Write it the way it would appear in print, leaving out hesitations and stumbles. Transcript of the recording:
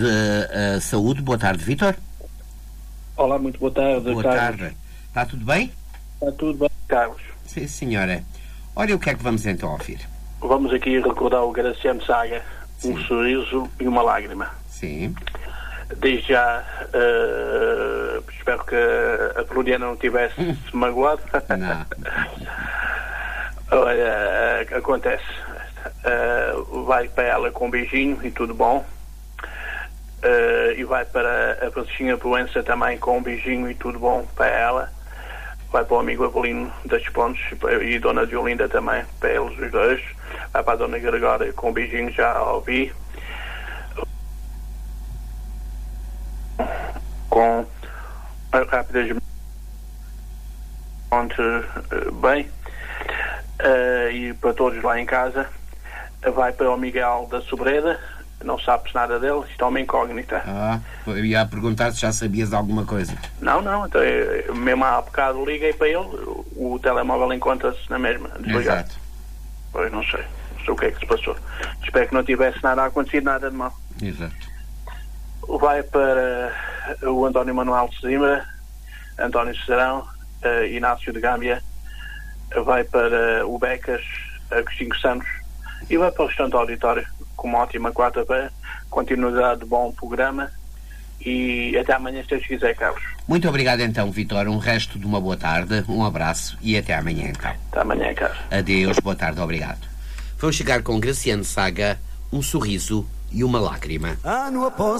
Saúde. Boa tarde, Vítor. Olá, muito boa tarde. Boa Carlos. tarde. Está tudo bem? Está tudo bem, Carlos. Sim, senhora. Olha, o que é que vamos então ouvir? Vamos aqui recordar o Graciano Saga, Sim. Um sorriso e uma lágrima. Sim. Desde já, espero que a Floriana não tivesse se magoado. Não. Olha, acontece. Vai para ela com um beijinho e tudo bom. E vai para a Francisquinha Proença também com um beijinho e tudo bom para ela. Vai para o amigo Avelino das Pontes e Dona Violinda também, para eles os dois. Vai para a Dona Gregória com um beijinho, já ouvi. Com rápidas bem. E para todos lá em casa. Vai para o Miguel da Sobreda. Não sabes nada dele, isto é uma incógnita. Eu ia perguntar se já sabias alguma coisa. Não, então, mesmo há bocado liguei para ele, o telemóvel encontra-se na mesma, desligado. Exato. Pois não sei o que é que se passou. Espero que não tivesse nada acontecido, nada de mal. Exato. Vai para o António Manuel de Zimbra, António Cesarão, Inácio de Gâmbia. Vai para o Becas, Agostinho Santos. E vai para o restante auditório, com uma ótima quarta-feira, continuidade de bom programa e até amanhã, se Deus quiser, Carlos. Muito obrigado então, Vítor. Um resto de uma boa tarde, um abraço e até amanhã então. Até amanhã, Carlos. Adeus, boa tarde, obrigado. Vamos chegar com Graciano Saga, Um sorriso e uma lágrima. Ano após